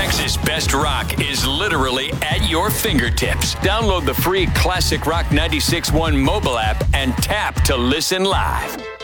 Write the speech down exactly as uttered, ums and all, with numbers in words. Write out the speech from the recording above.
Texas Best Rock is literally at your fingertips. Download the free Classic Rock ninety-six point one mobile app and tap to listen live.